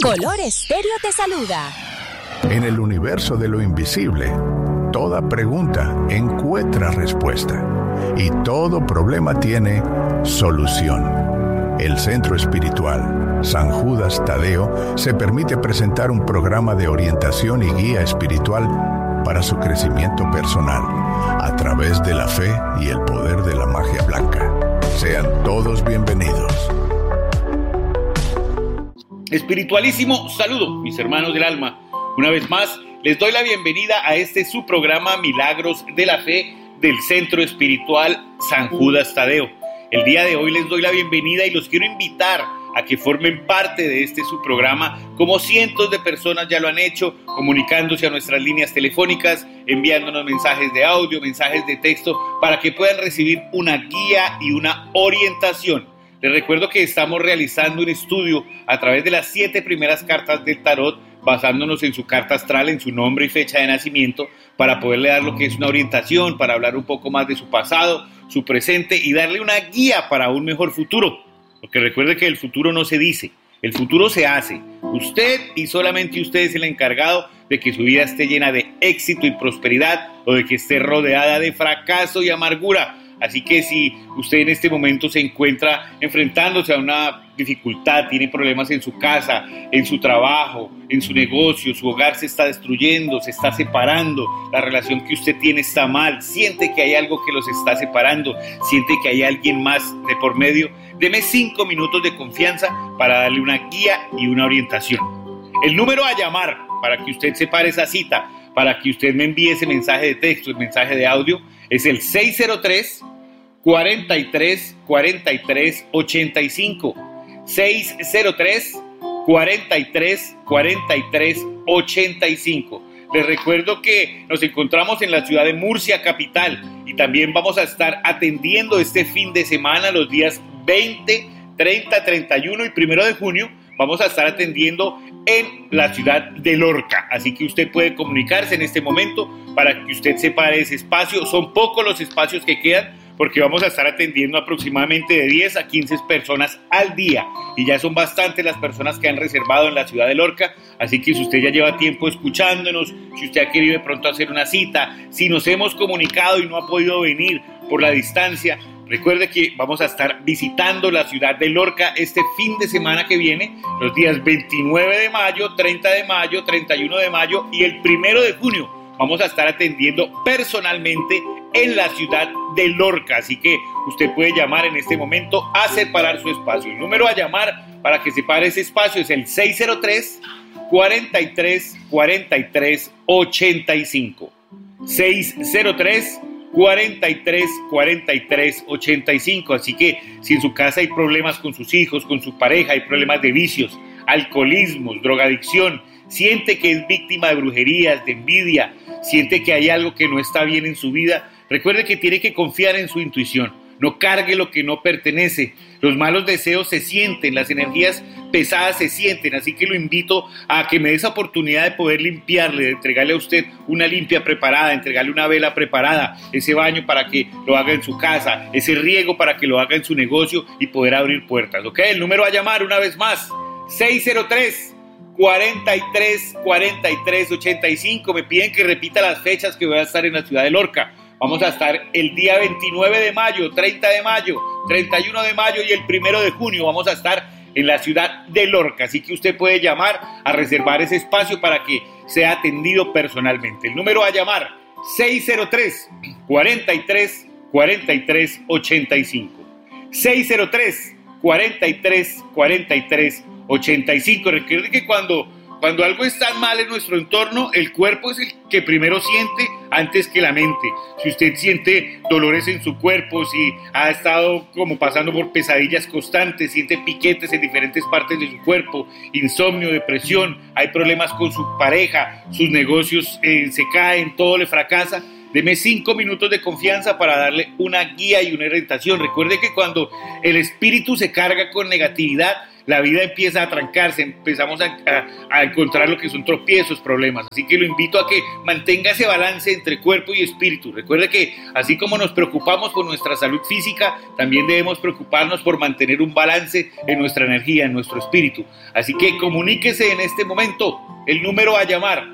Color Estéreo te saluda. En el universo de lo invisible, toda pregunta encuentra respuesta y todo problema tiene solución. El Centro Espiritual San Judas Tadeo se permite presentar un programa de orientación y guía espiritual para su crecimiento personal a través de la fe y el poder de la magia blanca. Sean todos bienvenidos. Espiritualísimo saludo, mis hermanos del alma. Una vez más, les doy la bienvenida a este su programa Milagros de la Fe del Centro Espiritual San Judas Tadeo. El día de hoy les doy la bienvenida y los quiero invitar a que formen parte de este su programa, como cientos de personas ya lo han hecho, comunicándose a nuestras líneas telefónicas, enviándonos mensajes de audio, mensajes de texto, para que puedan recibir una guía y una orientación. Les recuerdo que estamos realizando un estudio a través de las 7 primeras cartas del tarot, basándonos en su carta astral, en su nombre y fecha de nacimiento, para poderle dar lo que es una orientación, para hablar un poco más de su pasado, su presente y darle una guía para un mejor futuro. Porque recuerde que el futuro no se dice, el futuro se hace. Usted y solamente usted es el encargado de que su vida esté llena de éxito y prosperidad o de que esté rodeada de fracaso y amargura. Así que si usted en este momento se encuentra enfrentándose a una dificultad, tiene problemas en su casa, en su trabajo, en su negocio, su hogar se está destruyendo, se está separando, la relación que usted tiene está mal, siente que hay algo que los está separando, siente que hay alguien más de por medio, deme 5 minutos de confianza para darle una guía y una orientación. El número a llamar para que usted separe esa cita, para que usted me envíe ese mensaje de texto, el mensaje de audio, es el 603-43-43-85. 603-43-43-85. Les recuerdo que nos encontramos en la ciudad de Murcia, capital, y también vamos a estar atendiendo este fin de semana, los días 20, 30, 31 y 1 de junio, vamos a estar atendiendo en la ciudad de Lorca. Así que usted puede comunicarse en este momento para que usted separe ese espacio. Son pocos los espacios que quedan, porque vamos a estar atendiendo aproximadamente de 10 a 15 personas al día, y ya son bastantes las personas que han reservado en la ciudad de Lorca, así que si usted ya lleva tiempo escuchándonos, si usted ha querido de pronto hacer una cita, si nos hemos comunicado y no ha podido venir por la distancia, recuerde que vamos a estar visitando la ciudad de Lorca este fin de semana que viene, los días 29 de mayo, 30 de mayo, 31 de mayo y el 1 de junio. Vamos a estar atendiendo personalmente en la ciudad de Lorca, así que usted puede llamar en este momento a separar su espacio. El número a llamar para que separe ese espacio es el 603-43-43-85. 603-43-43-85. Así que si en su casa hay problemas con sus hijos, con su pareja, hay problemas de vicios, alcoholismos, drogadicción, siente que es víctima de brujerías, de envidia, siente que hay algo que no está bien en su vida, recuerde que tiene que confiar en su intuición. No cargue lo que no pertenece. Los malos deseos se sienten, las energías pesadas se sienten, así que lo invito a que me dé esa oportunidad de poder limpiarle, de entregarle a usted una limpia preparada, entregarle una vela preparada, ese baño para que lo haga en su casa, ese riego para que lo haga en su negocio y poder abrir puertas. ¿Ok? El número a llamar una vez más, 603-43-43-85. Me piden que repita las fechas que voy a estar en la ciudad de Lorca. Vamos a estar el día 29 de mayo, 30 de mayo, 31 de mayo y el 1 de junio. Vamos a estar en la ciudad de Lorca. Así que usted puede llamar a reservar ese espacio para que sea atendido personalmente. El número a llamar, 603-43-43-85. 603-43-43-85. Recuerde que cuando algo está mal en nuestro entorno, el cuerpo es el que primero siente antes que la mente. Si usted siente dolores en su cuerpo, si ha estado como pasando por pesadillas constantes, siente piquetes en diferentes partes de su cuerpo, insomnio, depresión, hay problemas con su pareja, sus negocios se caen, todo le fracasa, Deme 5 minutos de confianza para darle una guía y una orientación. Recuerde que cuando el espíritu se carga con negatividad, la vida empieza a trancarse, empezamos a encontrar lo que son tropiezos, problemas. Así que lo invito a que mantenga ese balance entre cuerpo y espíritu. Recuerde que así como nos preocupamos por nuestra salud física, también debemos preocuparnos por mantener un balance en nuestra energía, en nuestro espíritu. Así que comuníquese en este momento. El número a llamar,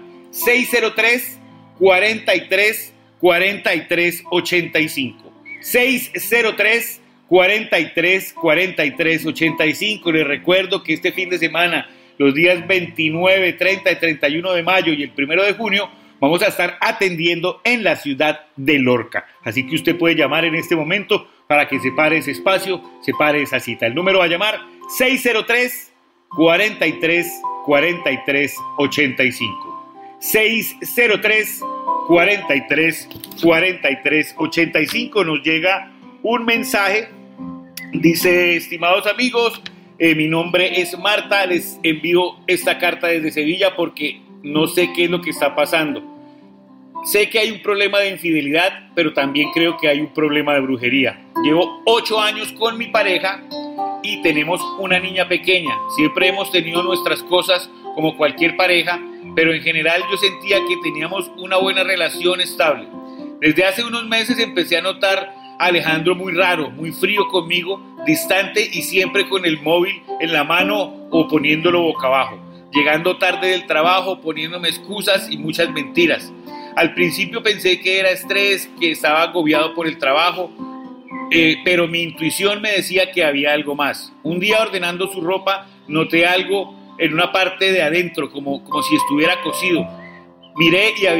603-43-43-85. 603-43-43-85. Les recuerdo que este fin de semana, los días 29, 30 y 31 de mayo y el 1 de junio, vamos a estar atendiendo en la ciudad de Lorca. Así que usted puede llamar en este momento para que separe ese espacio, separe esa cita. El número a llamar, 603-43-43-85. 603-43-43-85. Nos llega un mensaje. Dice: estimados amigos, mi nombre es Marta, les envío esta carta desde Sevilla porque no sé qué es lo que está pasando. Sé que hay un problema de infidelidad, pero también creo que hay un problema de brujería. Llevo 8 años con mi pareja y tenemos una niña pequeña. Siempre hemos tenido nuestras cosas como cualquier pareja, pero en general yo sentía que teníamos una buena relación estable. Desde hace unos meses empecé a notar a Alejandro muy raro, muy frío conmigo, distante y siempre con el móvil en la mano o poniéndolo boca abajo. Llegando tarde del trabajo, poniéndome excusas y muchas mentiras. Al principio pensé que era estrés, que estaba agobiado por el trabajo, pero mi intuición me decía que había algo más. Un día ordenando su ropa, noté algo en una parte de adentro, como si estuviera cosido. Miré y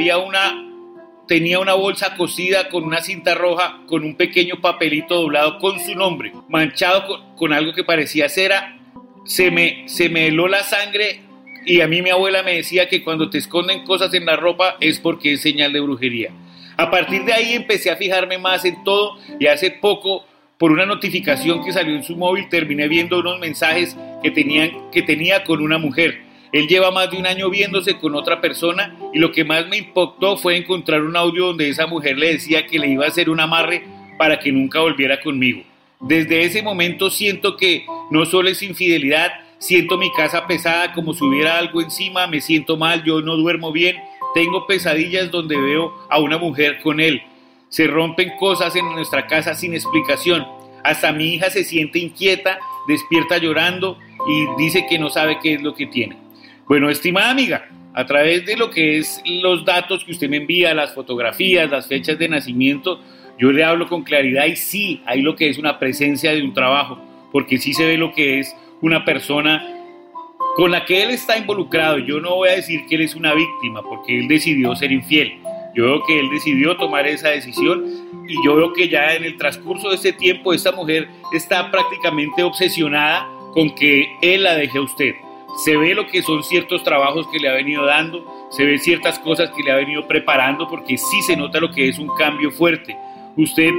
tenía una bolsa cosida con una cinta roja, con un pequeño papelito doblado con su nombre, manchado con algo que parecía cera. Se me heló la sangre y a mí mi abuela me decía que cuando te esconden cosas en la ropa es porque es señal de brujería. A partir de ahí empecé a fijarme más en todo y hace poco, por una notificación que salió en su móvil, terminé viendo unos mensajes que tenía con una mujer. Él lleva más de un año viéndose con otra persona y lo que más me impactó fue encontrar un audio donde esa mujer le decía que le iba a hacer un amarre para que nunca volviera conmigo. Desde ese momento siento que no solo es infidelidad, siento mi casa pesada como si hubiera algo encima, me siento mal, yo no duermo bien, tengo pesadillas donde veo a una mujer con él. Se rompen cosas en nuestra casa sin explicación. Hasta mi hija se siente inquieta, despierta llorando y dice que no sabe qué es lo que tiene. Bueno, estimada amiga, a través de lo que es los datos que usted me envía, las fotografías, las fechas de nacimiento, yo le hablo con claridad y sí, hay lo que es una presencia de un trabajo, porque sí se ve lo que es una persona con la que él está involucrado. Yo no voy a decir que él es una víctima, porque él decidió ser infiel. Yo veo que él decidió tomar esa decisión y yo veo que ya en el transcurso de este tiempo esta mujer está prácticamente obsesionada con que él la deje a usted. Se ve lo que son ciertos trabajos que le ha venido dando, se ve ciertas cosas que le ha venido preparando, porque sí se nota lo que es un cambio fuerte. Usted,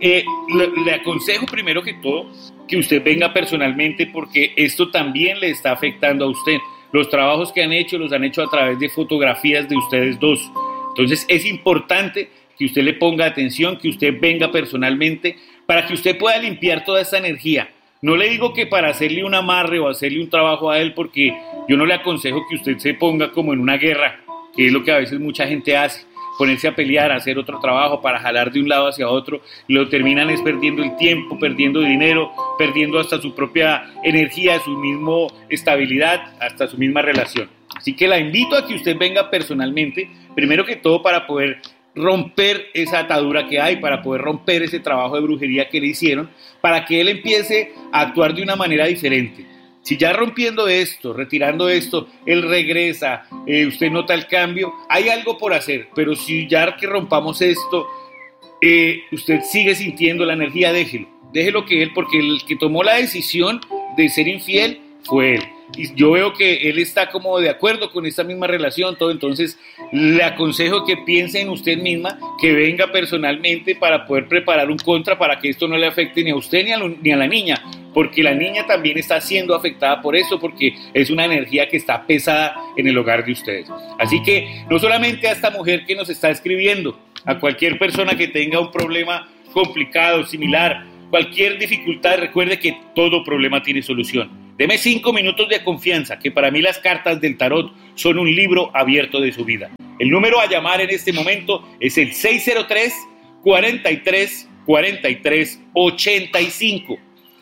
le aconsejo primero que todo que usted venga personalmente, porque esto también le está afectando a usted. Los trabajos que han hecho los han hecho a través de fotografías de ustedes dos. Entonces es importante que usted le ponga atención, que usted venga personalmente para que usted pueda limpiar toda esta energía. No le digo que para hacerle un amarre o hacerle un trabajo a él, porque yo no le aconsejo que usted se ponga como en una guerra, que es lo que a veces mucha gente hace, ponerse a pelear, a hacer otro trabajo para jalar de un lado hacia otro, y lo terminan es perdiendo el tiempo, perdiendo dinero, perdiendo hasta su propia energía, su misma estabilidad, hasta su misma relación. Así que la invito a que usted venga personalmente, primero que todo para poder romper esa atadura que hay, para poder romper ese trabajo de brujería que le hicieron, para que él empiece a actuar de una manera diferente. Si ya rompiendo esto, retirando esto, él regresa, usted nota el cambio, hay algo por hacer, pero si ya que rompamos esto, usted sigue sintiendo la energía, déjelo que él, porque el que tomó la decisión de ser infiel fue él. Y yo veo que él está como de acuerdo con esta misma relación, todo. Entonces le aconsejo que piense en usted misma, que venga personalmente para poder preparar un contra para que esto no le afecte ni a usted ni a la niña, porque la niña también está siendo afectada por eso, porque es una energía que está pesada en el hogar de ustedes. Así que no solamente a esta mujer que nos está escribiendo, A cualquier persona que tenga un problema complicado, similar, cualquier dificultad, recuerde que todo problema tiene solución. Deme 5 minutos de confianza, que para mí las cartas del tarot son un libro abierto de su vida. El número a llamar en este momento es el 603-43-43-85.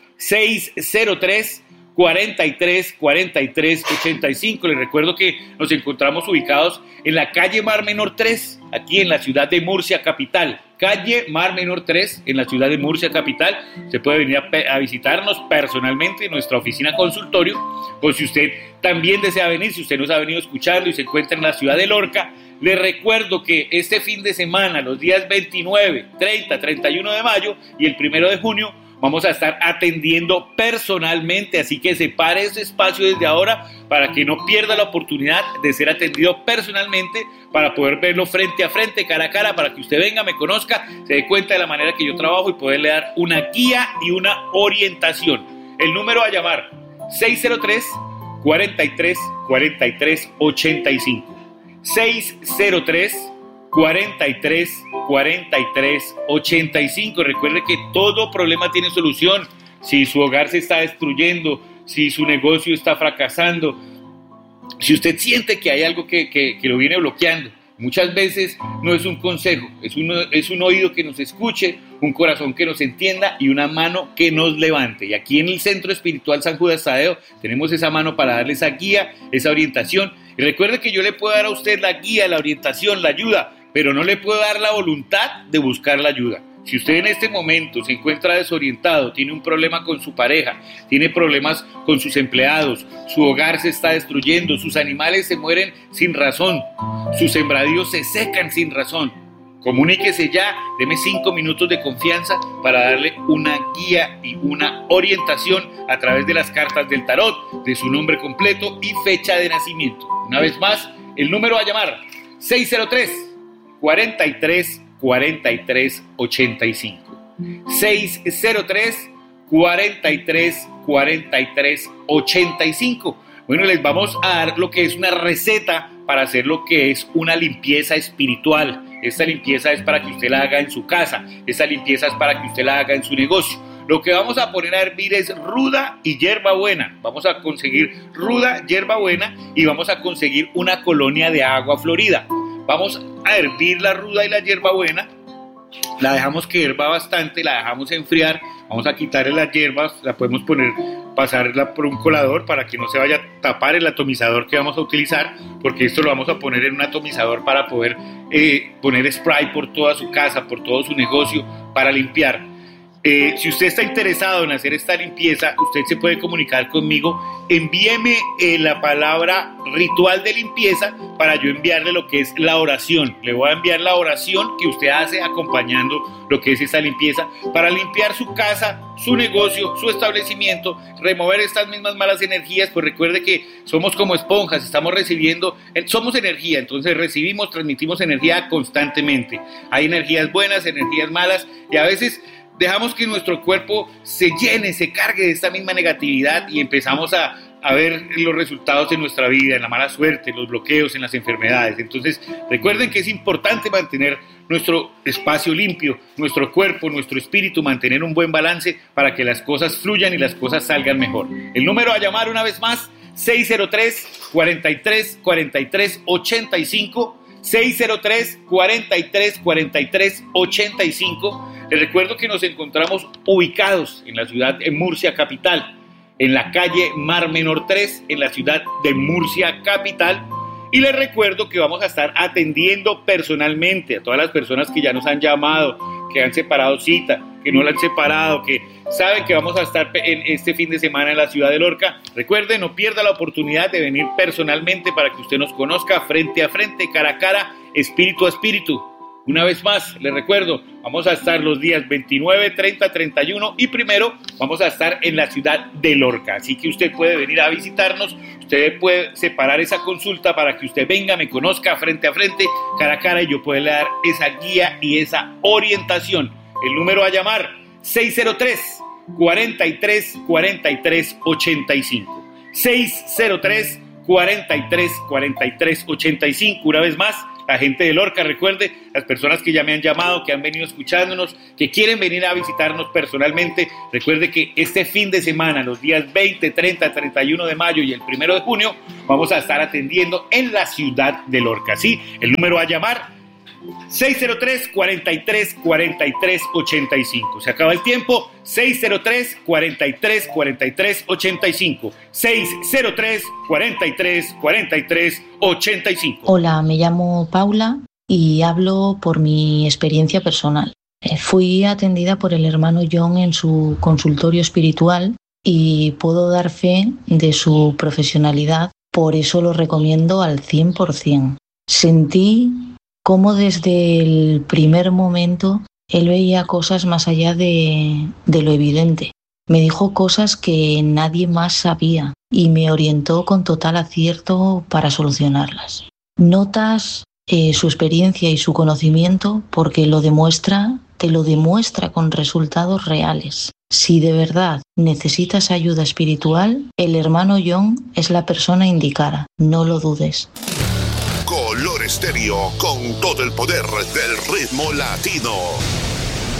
603-43-43-85. Les recuerdo que nos encontramos ubicados en la calle Mar Menor 3, aquí en la ciudad de Murcia capital. Calle Mar Menor 3, en la ciudad de Murcia capital. Usted puede venir a visitarnos personalmente en nuestra oficina consultorio, o si usted también desea venir, si usted nos ha venido escuchando y se encuentra en la ciudad de Lorca, les recuerdo que este fin de semana, los días 29, 30, 31 de mayo y el 1 de junio, vamos a estar atendiendo personalmente, así que separe ese espacio desde ahora para que no pierda la oportunidad de ser atendido personalmente, para poder verlo frente a frente, cara a cara, para que usted venga, me conozca, se dé cuenta de la manera que yo trabajo y poderle dar una guía y una orientación. El número a llamar, 603-43-43-85. 603-43-43-85. Recuerde que todo problema tiene solución. Si su hogar se está destruyendo, si su negocio está fracasando, si usted siente que hay algo que lo viene bloqueando, muchas veces no es un consejo, es un oído que nos escuche, un corazón que nos entienda y una mano que nos levante. Y aquí en el Centro Espiritual San Judas Tadeo tenemos esa mano para darle esa guía, esa orientación. Y recuerde que yo le puedo dar a usted la guía, la orientación, la ayuda, pero no le puedo dar la voluntad de buscar la ayuda. Si usted en este momento se encuentra desorientado, tiene un problema con su pareja, tiene problemas con sus empleados, su hogar se está destruyendo, sus animales se mueren sin razón, sus sembradíos se secan sin razón, comuníquese ya, deme 5 minutos de confianza para darle una guía y una orientación a través de las cartas del tarot, de su nombre completo y fecha de nacimiento. Una vez más, el número a llamar, 603-43-43-85. 603-43-43-85. Bueno, les vamos a dar lo que es una receta para hacer lo que es una limpieza espiritual. Esta limpieza es para que usted la haga en su casa. Esta limpieza es para que usted la haga en su negocio. Lo que vamos a poner a hervir es ruda y hierbabuena. Vamos a conseguir ruda, hierbabuena y vamos a conseguir una colonia de agua florida. Vamos a hervir la ruda y la hierbabuena. La dejamos que hierva bastante, la dejamos enfriar. Vamos a quitarle las hierbas, la podemos pasarla por un colador para que no se vaya a tapar el atomizador que vamos a utilizar, porque esto lo vamos a poner en un atomizador para poder poner spray por toda su casa, por todo su negocio, para limpiar. Si usted está interesado en hacer esta limpieza, usted se puede comunicar conmigo. Envíeme la palabra ritual de limpieza para yo enviarle lo que es la oración. Le voy a enviar la oración que usted hace acompañando lo que es esta limpieza para limpiar su casa, su negocio, su establecimiento, remover estas mismas malas energías. Pues recuerde que somos como esponjas, estamos recibiendo, somos energía, entonces recibimos, transmitimos energía constantemente. Hay energías buenas, energías malas, y a veces dejamos que nuestro cuerpo se llene, se cargue de esta misma negatividad y empezamos a ver los resultados en nuestra vida, en la mala suerte, en los bloqueos, en las enfermedades. Entonces, recuerden que es importante mantener nuestro espacio limpio, nuestro cuerpo, nuestro espíritu, mantener un buen balance para que las cosas fluyan y las cosas salgan mejor. El número a llamar una vez más, 603-43-43-85, 603-43-43-85. Les recuerdo que nos encontramos ubicados en la ciudad de Murcia capital, en la calle Mar Menor 3, en la ciudad de Murcia capital. Y les recuerdo que vamos a estar atendiendo personalmente a todas las personas que ya nos han llamado, que han separado cita, que no la han separado, que saben que vamos a estar en este fin de semana en la ciudad de Lorca. Recuerde, no pierda la oportunidad de venir personalmente para que usted nos conozca frente a frente, cara a cara, espíritu a espíritu. Una vez más, les recuerdo, vamos a estar los días 29, 30, 31 y 1 vamos a estar en la ciudad de Lorca. Así que usted puede venir a visitarnos, usted puede separar esa consulta para que usted venga, me conozca frente a frente, cara a cara, y yo pueda dar esa guía y esa orientación. El número a llamar, 603-43-43-85. 603-43-43-85. Una vez más, la gente de Lorca. Recuerde, las personas que ya me han llamado, que han venido escuchándonos, que quieren venir a visitarnos personalmente, recuerde que este fin de semana, los días 20, 30, 31 de mayo y el 1 de junio, vamos a estar atendiendo en la ciudad de Lorca. Sí, el número a llamar 603-43-43-85. Se acaba el tiempo. 603-43-43-85. 603-43-43-85. Hola, me llamo Paula y hablo por mi experiencia personal. Fui atendida por el hermano John en su consultorio espiritual y puedo dar fe de su profesionalidad, por eso lo recomiendo al 100%. Sentí cómo desde el primer momento él veía cosas más allá de lo evidente. Me dijo cosas que nadie más sabía y me orientó con total acierto para solucionarlas. Notas su experiencia y su conocimiento porque te lo demuestra con resultados reales. Si de verdad necesitas ayuda espiritual, el hermano John es la persona indicada, no lo dudes. Color Estéreo, con todo el poder del ritmo latino.